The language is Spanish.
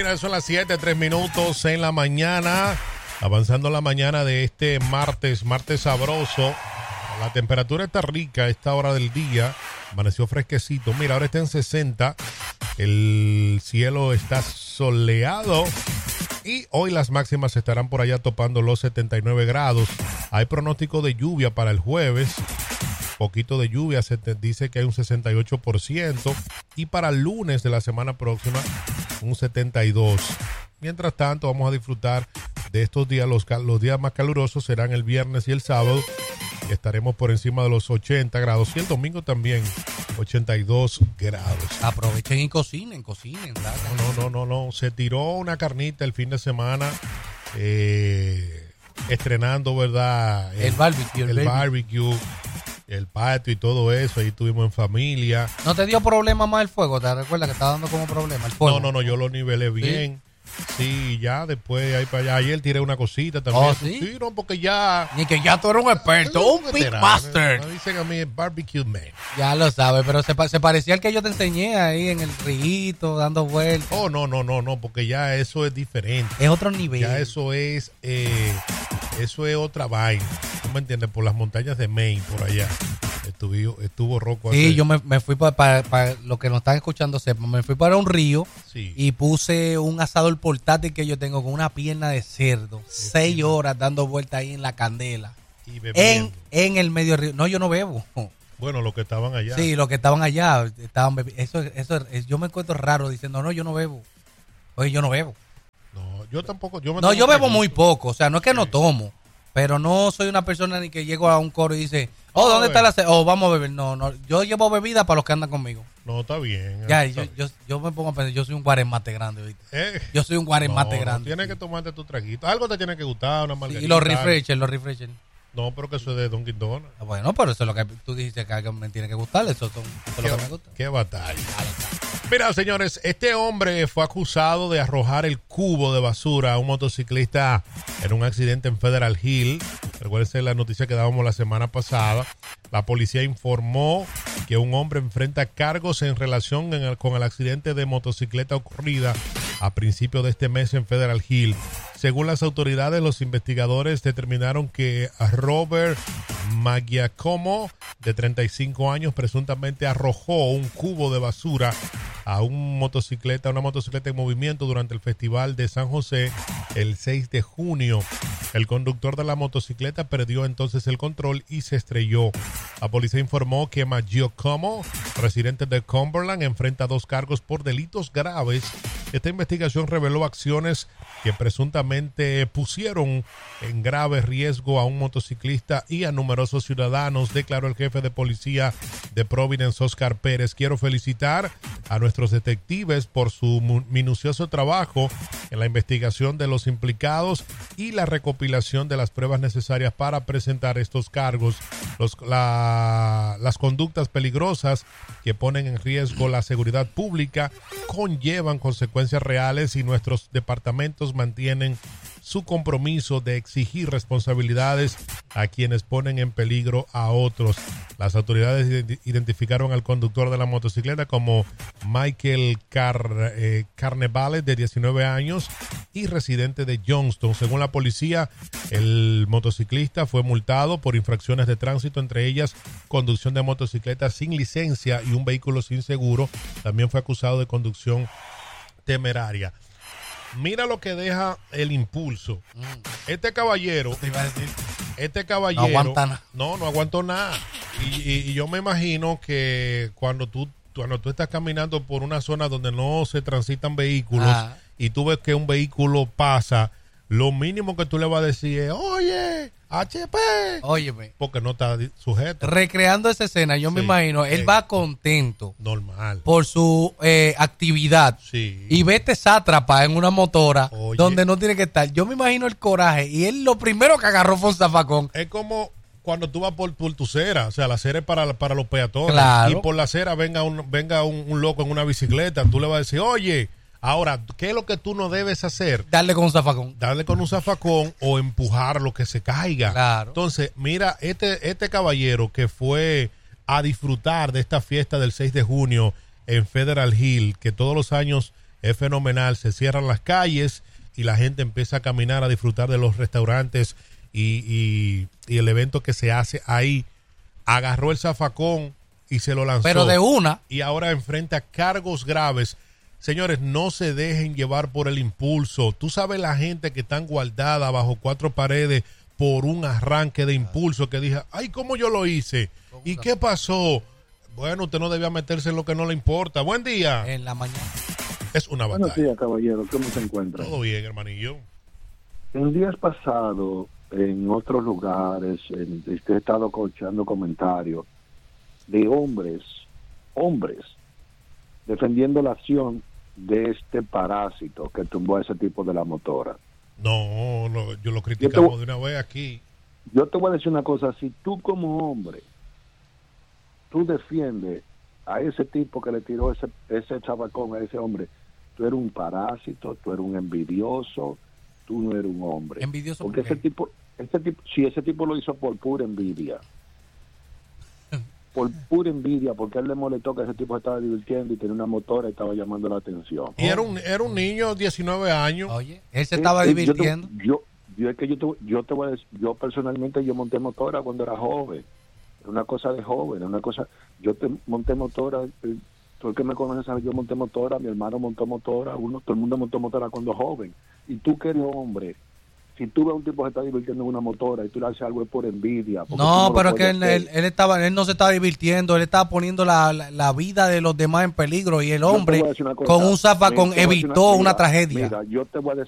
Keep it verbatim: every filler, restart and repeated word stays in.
señores, son las siete, tres minutos en la mañana. Avanzando la mañana de este martes, martes sabroso. La temperatura está rica a esta hora del día. Amaneció fresquecito. Mira, ahora está en sesenta. El cielo está soleado. Y hoy las máximas estarán por allá topando los setenta y nueve grados. Hay pronóstico de lluvia para el jueves. Poquito de lluvia, se te dice que hay un sesenta y ocho por ciento. Y para el lunes de la semana próxima, un setenta y dos por ciento. Mientras tanto, vamos a disfrutar de estos días. Los, los días más calurosos serán el viernes y el sábado. Estaremos por encima de los ochenta grados. Y el domingo también, ochenta y dos grados. Aprovechen y cocinen, cocinen. ¿Verdad? No, no, no, no, no. Se tiró una carnita el fin de semana. Eh, estrenando, ¿verdad? El, el barbecue. El, el barbecue. El patio y todo eso, ahí estuvimos en familia. ¿No te dio problema más el fuego? ¿Te recuerdas que estaba dando como problema el fuego? No, no, no, yo lo nivelé bien. Sí, sí, ya después ahí para allá. Ayer tiré una cosita también. ¿Oh, sí? Sí, no, porque ya... Ni que ya tú eres un experto, un Big Master. Me dicen a mí barbecue man. Ya lo sabes, pero se, se parecía al que yo te enseñé ahí en el riguito, dando vueltas. Oh, no, no, no, no, porque ya eso es diferente. Es otro nivel. Ya eso es... Eh, eso es otra vaina. ¿Tú me entiendes? Por las montañas de Maine, por allá. Estuvo, estuvo roco. Sí, yo me, me fui para, para, para lo que nos están escuchando sepan, me fui para un río sí. y puse un asador portátil que yo tengo con una pierna de cerdo, sí, seis sí. horas dando vueltas ahí en la candela. Y en, en el medio río. No, yo no bebo. Bueno, los que estaban allá. Sí, los que estaban allá estaban bebiendo. Eso, eso, yo me encuentro raro diciendo, no, yo no bebo. Oye, yo no bebo. No, yo tampoco. Yo me no, yo bebo muy gusto. poco. O sea, no es que sí. no tomo, pero no soy una persona ni que llego a un coro y dice, oh, ¿dónde está la cerveza? Oh, vamos a beber. No, no, yo llevo bebida para los que andan conmigo. No, está bien. Ya, está yo, bien. yo, yo me pongo a pensar, yo soy un guaremate grande, ¿viste? Eh, yo soy un guaremate no, grande. No, tienes sí. que tomarte tu traguito. Algo te tiene que gustar, una margarita. Sí, y los refreshers, los refreshers. No, pero que eso es de Dunkin' Donuts. Bueno, pero eso es lo que tú dijiste que algo me tiene que gustar. Eso, son, eso es lo que me gusta. Qué batalla. Mira, señores, este hombre fue acusado de arrojar el cubo de basura a un motociclista en un accidente en Federal Hill. Recuérdense la noticia que dábamos la semana pasada. La policía informó que un hombre enfrenta cargos en relación en el, con el accidente de motocicleta ocurrida a principios de este mes en Federal Hill. Según las autoridades, los investigadores determinaron que Robert Magiacomo, de treinta y cinco años, presuntamente arrojó un cubo de basura a un motocicleta, una motocicleta en movimiento durante el Festival de San José el seis de junio. El conductor de la motocicleta perdió entonces el control y se estrelló. La policía informó que Magiacomo, residente de Cumberland, enfrenta dos cargos por delitos graves. Esta investigación reveló acciones que presuntamente pusieron en grave riesgo a un motociclista y a numerosos ciudadanos, declaró el jefe de policía de Providence, Oscar Pérez. Quiero felicitar a nuestros detectives por su minucioso trabajo en la investigación de los implicados y la recopilación de las pruebas necesarias para presentar estos cargos. Los, la, las conductas peligrosas que ponen en riesgo la seguridad pública conllevan consecuencias reales y nuestros departamentos mantienen su compromiso de exigir responsabilidades a quienes ponen en peligro a otros. Las autoridades identificaron al conductor de la motocicleta como Michael Car eh, Carnevale, de diecinueve años y residente de Johnston. Según la policía, el motociclista fue multado por infracciones de tránsito, entre ellas conducción de motocicleta sin licencia y un vehículo sin seguro. También fue acusado de conducción temeraria. Mira lo que deja el impulso. Mm. Este caballero, te iba a decir, este caballero, no aguanta nada. No, no aguantó nada. Y, y, y yo me imagino que cuando tú, cuando tú estás caminando por una zona donde no se transitan vehículos ah. y tú ves que un vehículo pasa, lo mínimo que tú le vas a decir es, oye, H P. Óyeme. Porque no está sujeto. Recreando esa escena, yo sí, me imagino, él eh, va contento. Normal. Por su eh, actividad. Sí. Y ve este sátrapa en una motora, oye, donde no tiene que estar. Yo me imagino el coraje. Y él lo primero que agarró fue un zafacón. Es como cuando tú vas por, por tu acera. O sea, la acera es para, para los peatones. Claro. Y por la acera venga un, venga un, un loco en una bicicleta. Tú le vas a decir, oye... Ahora, ¿qué es lo que tú no debes hacer? Darle con un zafacón. Darle con un zafacón o empujar lo que se caiga. Claro. Entonces, mira, este, este caballero que fue a disfrutar de esta fiesta del seis de junio en Federal Hill, que todos los años es fenomenal. Se cierran las calles y la gente empieza a caminar a disfrutar de los restaurantes y, y, y el evento que se hace ahí. Agarró el zafacón y se lo lanzó. Pero de una. Y ahora enfrenta cargos graves. Señores, no se dejen llevar por el impulso. Tú sabes la gente que están guardada bajo cuatro paredes por un arranque de impulso que dije, ay, ¿cómo yo lo hice? ¿Y qué pasó? Bueno, usted no debía meterse en lo que no le importa. Buen día. En la mañana. Es una batalla. Buenos días, caballero. ¿Cómo se encuentra? Todo bien, hermanillo. En días pasados, en otros lugares, en, he estado escuchando comentarios de hombres, hombres, defendiendo la acción de este parásito que tumbó a ese tipo de la motora. No, no yo lo criticamos yo te, de una vez aquí. Yo te voy a decir una cosa, si tú como hombre, tú defiendes a ese tipo que le tiró ese, ese chabacón a ese hombre, tú eres un parásito, tú eres un envidioso, tú no eres un hombre. Envidioso. Porque ese tipo, ese tipo, si ese tipo lo hizo por pura envidia. Por pura envidia, porque a él le molestó que ese tipo estaba divirtiendo y tenía una motora y estaba llamando la atención. Y era un era un niño, diecinueve años. Oye, él se estaba eh, divirtiendo. Yo, te, yo, yo es que yo te, yo te voy a decir, yo personalmente yo monté motora cuando era joven. Era una cosa de joven, era una cosa. Yo te monté motora, eh, tú el que me conoces sabe, yo monté motora, mi hermano montó motora, uno, todo el mundo montó motora cuando joven. Y tú que eres hombre, si tú ves a un tipo que está divirtiendo en una motora y tú le haces algo es por envidia. No, no pero es que él, él, él estaba, él no se estaba divirtiendo, él estaba poniendo la, la, la vida de los demás en peligro y el hombre con un zafacón evitó una, una tragedia. Mira, yo te voy a decir